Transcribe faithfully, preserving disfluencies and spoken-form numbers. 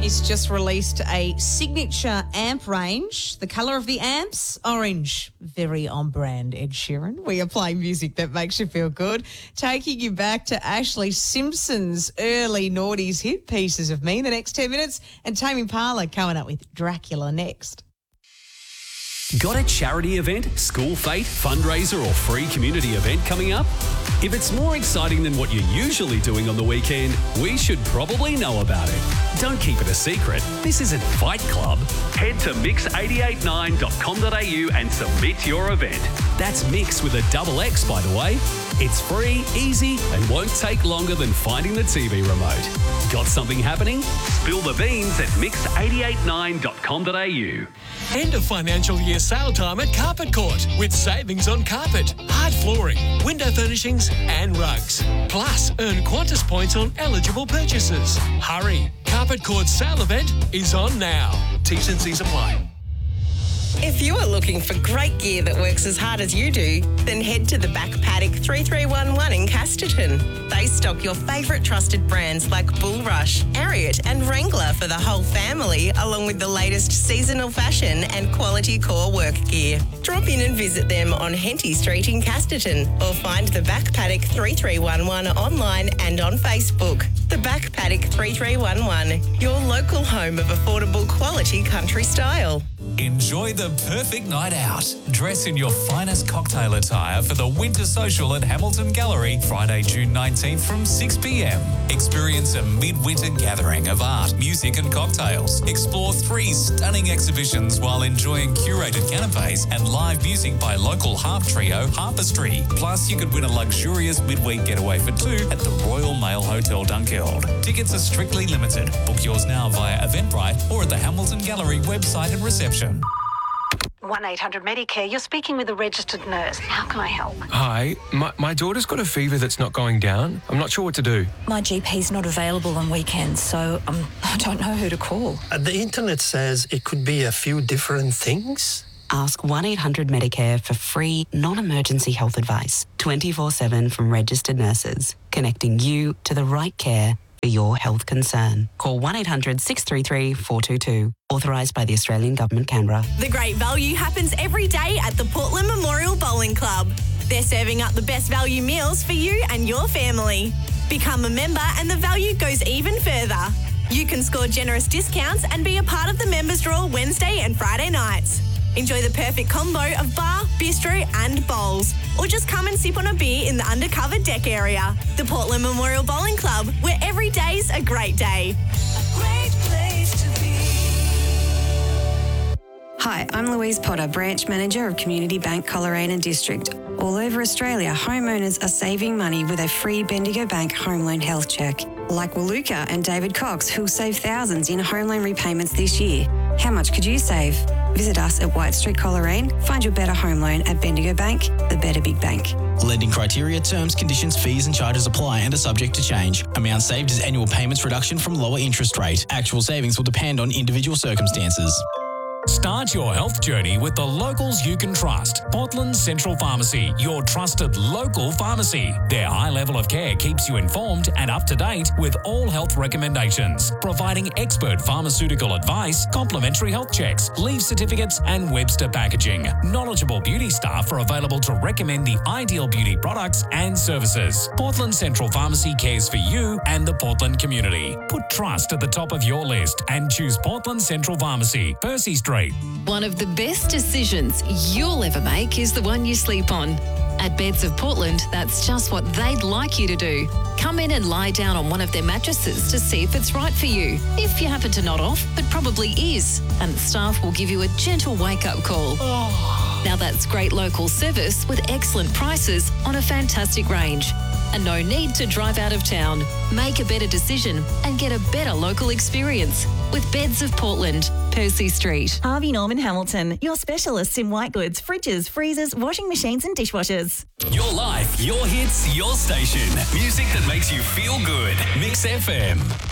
Harry's just released a signature amp range. The colour of the amps, orange. Very on brand, Ed Sheeran. We are playing music that makes you feel good. Taking you back to Ashley Simpson's early noughties hit, Pieces of Me, the next ten minutes. And Tame Impala coming up with Dracula next. Got a charity event, school fete, fundraiser or free community event coming up? If it's more exciting than what you're usually doing on the weekend, we should probably know about it. Don't keep it a secret. This isn't Fight Club. Head to mix eight eight nine dot com dot a u and submit your event. That's Mix with a double X, by the way. It's free, easy, and won't take longer than finding the T V remote. Got something happening? Spill the beans at mix eight eight nine dot com dot a u. End of financial year sale time at Carpet Court with savings on carpet, hard flooring, window furnishings and rugs. Plus, earn Qantas points on eligible purchases. Hurry! Carpet Court's sale event is on now. T's and C's apply. If you are looking for great gear that works as hard as you do, then head to the Back Paddock three three one one in Casterton. They stock your favourite trusted brands like Bullrush, Ariat and Wrangler for the whole family, along with the latest seasonal fashion and quality core work gear. Drop in and visit them on Henty Street in Casterton or find the Back Paddock three three one one online and on Facebook. The Back Paddock three three one one, your local home of affordable quality country style. Enjoy the perfect night out. Dress in your finest cocktail attire for the Winter Social at Hamilton Gallery, Friday, June nineteenth from six p m. Experience a midwinter gathering of art, music and cocktails. Explore three stunning exhibitions while enjoying curated canapes and live music by local harp trio Harpistry. Plus, you could win a luxurious midweek getaway for two at the Royal Mail Hotel Dunkeld. Tickets are strictly limited. Book yours now via Eventbrite or at the Hamilton Gallery website and reception. one eight hundred Medicare, you're speaking with a registered nurse. How can I help? Hi, my, my daughter's got a fever that's not going down. I'm not sure what to do. My G P's not available on weekends, so um, I don't know who to call. Uh, the internet says it could be a few different things. Ask one eight hundred Medicare for free, non-emergency health advice, twenty-four seven from registered nurses, connecting you to the right care for your health concern. Call one eight hundred six three three four two two. Authorised by the Australian Government, Canberra. The great value happens every day at the Portland Memorial Bowling Club. They're serving up the best value meals for you and your family. Become a member and the value goes even further. You can score generous discounts and be a part of the members draw Wednesday and Friday nights. Enjoy the perfect combo of bar, bistro and bowls. Or just come and sip on a beer in the undercover deck area. The Portland Memorial Bowling Club, where every day's a great day. A great place to be. Hi, I'm Louise Potter, Branch Manager of Community Bank Coleraine District. All over Australia, homeowners are saving money with a free Bendigo Bank home loan health check. Like Waluka and David Cox, who'll save thousands in home loan repayments this year. How much could you save? Visit us at White Street, Coleraine. Find your better home loan at Bendigo Bank, the better big bank. Lending criteria, terms, conditions, fees and charges apply and are subject to change. Amount saved is annual payments reduction from lower interest rate. Actual savings will depend on individual circumstances. Start your health journey with the locals you can trust. Portland Central Pharmacy, your trusted local pharmacy. Their high level of care keeps you informed and up to date with all health recommendations, providing expert pharmaceutical advice, complimentary health checks, leave certificates and Webster packaging. Knowledgeable beauty staff are available to recommend the ideal beauty products and services. Portland Central Pharmacy cares for you and the Portland community. Put trust at the top of your list and choose Portland Central Pharmacy, Percy Street. One of the best decisions you'll ever make is the one you sleep on. At Beds of Portland, that's just what they'd like you to do. Come in and lie down on one of their mattresses to see if it's right for you. If you happen to nod off, it probably is. And the staff will give you a gentle wake-up call. Oh. Now that's great local service with excellent prices on a fantastic range. And no need to drive out of town. Make a better decision and get a better local experience with Beds of Portland, Percy Street. Harvey Norman Hamilton, your specialists in white goods, fridges, freezers, washing machines and dishwashers. Your life, your hits, your station. Music that makes you feel good. Mix F M.